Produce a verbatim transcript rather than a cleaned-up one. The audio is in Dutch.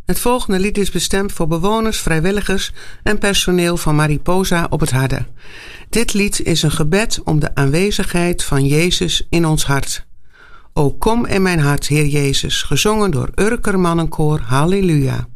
Het volgende lied is bestemd voor bewoners, vrijwilligers en personeel van Mariposa op het Harde. Dit lied is een gebed om de aanwezigheid van Jezus in ons hart. O kom in mijn hart, Heer Jezus, gezongen door Urker Mannenkoor, Halleluja.